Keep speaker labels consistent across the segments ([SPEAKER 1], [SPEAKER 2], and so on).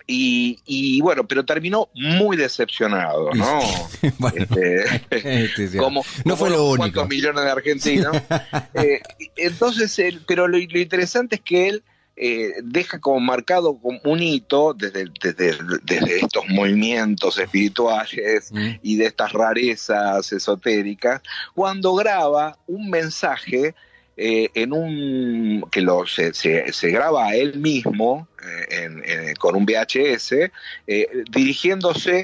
[SPEAKER 1] Y bueno, pero terminó muy decepcionado, ¿no?
[SPEAKER 2] Bueno,
[SPEAKER 1] Como,
[SPEAKER 2] no fue lo único.
[SPEAKER 1] cuántos millones de argentinos. Entonces, pero lo interesante es que él deja como marcado como un hito desde estos movimientos espirituales y de estas rarezas esotéricas, cuando graba un mensaje se graba a él mismo con un VHS, dirigiéndose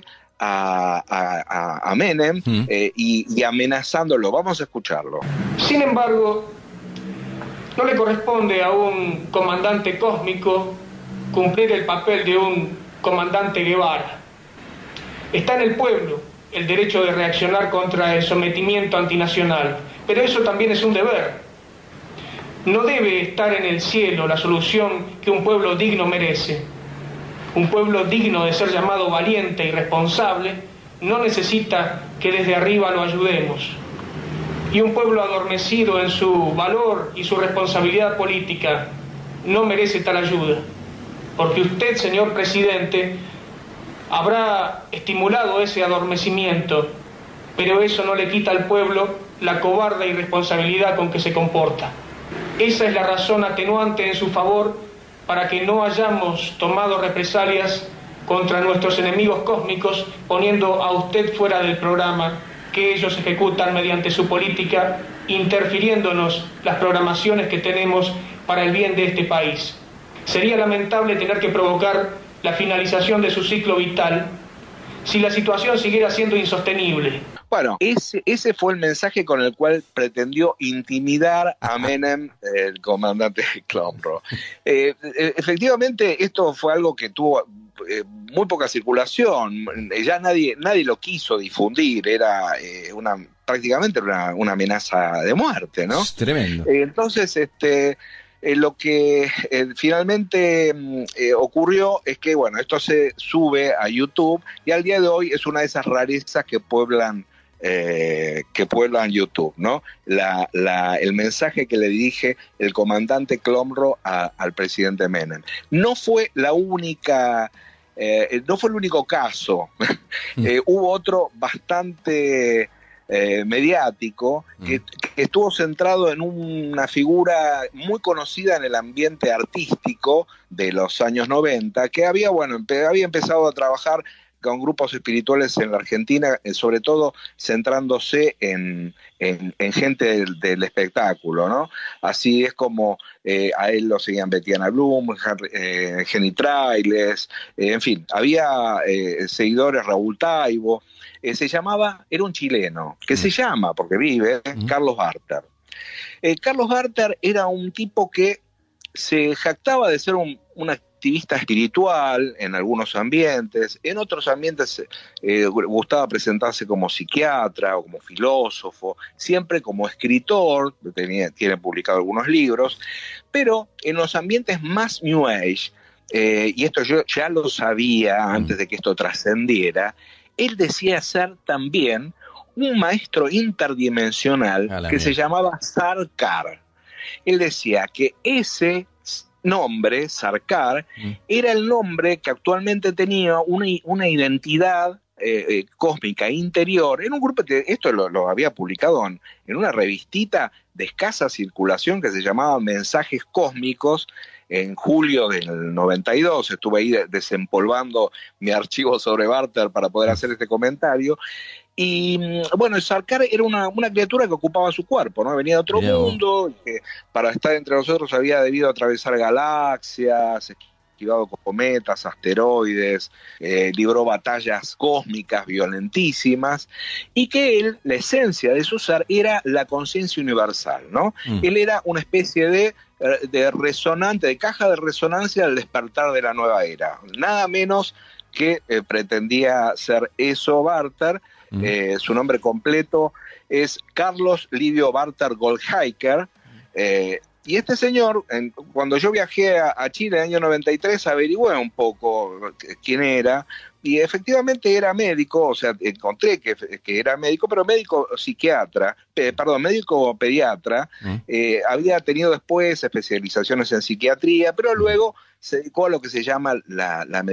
[SPEAKER 1] a Menem y amenazándolo. Vamos a escucharlo.
[SPEAKER 3] Sin embargo, no le corresponde a un comandante cósmico cumplir el papel de un comandante Guevara. Está en el pueblo el derecho de reaccionar contra el sometimiento antinacional, pero eso también es un deber. No debe estar en el cielo la solución que un pueblo digno merece. Un pueblo digno de ser llamado valiente y responsable no necesita que desde arriba lo ayudemos. Y un pueblo adormecido en su valor y su responsabilidad política no merece tal ayuda. Porque usted, señor presidente, habrá estimulado ese adormecimiento, pero eso no le quita al pueblo la cobarde irresponsabilidad con que se comporta. Esa es la razón atenuante en su favor para que no hayamos tomado represalias contra nuestros enemigos cósmicos, poniendo a usted fuera del programa que ellos ejecutan mediante su política, interfiriéndonos las programaciones que tenemos para el bien de este país. Sería lamentable tener que provocar la finalización de su ciclo vital si la situación siguiera siendo insostenible.
[SPEAKER 1] Bueno, ese fue el mensaje con el cual pretendió intimidar a Menem, el comandante Klomro. Efectivamente, esto fue algo que tuvo muy poca circulación. Ya nadie lo quiso difundir. Era prácticamente una amenaza de muerte, ¿no?
[SPEAKER 2] Es tremendo.
[SPEAKER 1] Entonces, lo que finalmente ocurrió es que, bueno, esto se sube a YouTube y al día de hoy es una de esas rarezas que pueblan YouTube, ¿no? El mensaje que le dirige el comandante Klomro al presidente Menem. No fue el único caso. Hubo otro bastante mediático que estuvo centrado en una figura muy conocida en el ambiente artístico de los años 90, que había empezado a trabajar con grupos espirituales en la Argentina, sobre todo centrándose en gente del espectáculo, ¿no? Así es como a él lo seguían Betiana Blum, Jenny Trailes, en fin, había seguidores, Raúl Taibo, era un chileno, que se llama, porque vive, Carlos Barter. Carlos Barter era un tipo que se jactaba de ser un activista espiritual en algunos ambientes, en otros ambientes gustaba presentarse como psiquiatra o como filósofo, siempre como escritor, tiene publicado algunos libros, pero en los ambientes más New Age, y esto yo ya lo sabía antes de que esto trascendiera, él decía ser también un maestro interdimensional que se llamaba Sarkar. Él decía que ese nombre, Sarkar, era el nombre que actualmente tenía una identidad cósmica interior en un grupo que esto lo había publicado en una revistita de escasa circulación que se llamaba Mensajes Cósmicos. En julio del 92 estuve ahí desempolvando mi archivo sobre Barter para poder hacer este comentario. Y bueno, Sarkar era una criatura que ocupaba su cuerpo, ¿no? Venía de otro mundo, que para estar entre nosotros había debido atravesar galaxias, esquivado cometas, asteroides, libró batallas cósmicas violentísimas, y que la esencia de su ser era la conciencia universal, ¿no? Él era una especie de resonante, de caja de resonancia al despertar de la nueva era. Nada menos que pretendía ser eso Barter. Su nombre completo es Carlos Livio Barter Goldhacker, y este señor, cuando yo viajé a Chile en el año 93, averigüé un poco quién era, y efectivamente era médico, o sea, encontré que era médico, pero médico médico pediatra, había tenido después especializaciones en psiquiatría, pero luego se dedicó a lo que se llama la